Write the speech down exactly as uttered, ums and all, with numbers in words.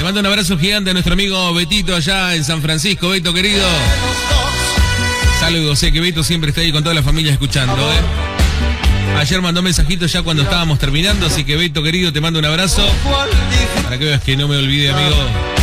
mando un abrazo gigante a nuestro amigo Betito allá en San Francisco. Beto, querido. Saludos, sé que Beto siempre está ahí con toda la familia escuchando, ¿eh? Ayer mandó mensajitos ya cuando estábamos terminando, así que Beto, querido, te mando un abrazo. Para que veas que no me olvide, amigo.